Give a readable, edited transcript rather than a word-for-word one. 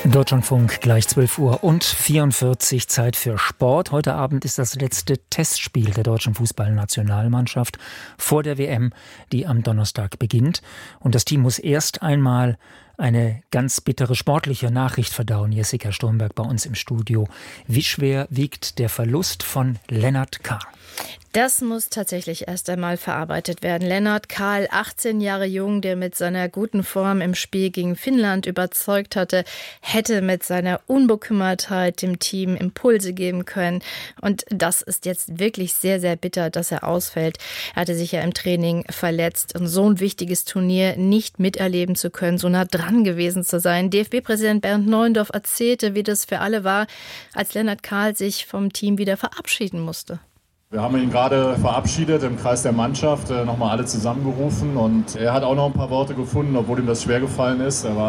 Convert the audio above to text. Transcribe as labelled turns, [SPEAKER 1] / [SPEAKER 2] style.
[SPEAKER 1] Deutschlandfunk, gleich 12 Uhr und 44, Zeit für Sport. Heute Abend ist das letzte Testspiel der deutschen Fußballnationalmannschaft vor der WM, die am Donnerstag beginnt. Und das Team muss erst einmal eine ganz bittere sportliche Nachricht verdauen. Jessica Sturmberg bei uns im Studio. Wie schwer wiegt der Verlust von Lennart Kahl?
[SPEAKER 2] Das muss tatsächlich erst einmal verarbeitet werden. Lennart Kahl, 18 Jahre jung, der mit seiner guten Form im Spiel gegen Finnland überzeugt hatte, hätte mit seiner Unbekümmertheit dem Team Impulse geben können. Und das ist jetzt wirklich sehr, sehr bitter, dass er ausfällt. Er hatte sich ja im Training verletzt und so ein wichtiges Turnier nicht miterleben zu können, so nah dran gewesen zu sein. DFB-Präsident Bernd Neuendorf erzählte, wie das für alle war, als Lennart Kahl sich vom Team wieder verabschieden musste.
[SPEAKER 3] Wir haben ihn gerade verabschiedet im Kreis der Mannschaft, nochmal alle zusammengerufen und er hat auch noch ein paar Worte gefunden, obwohl ihm das schwer gefallen ist. Er war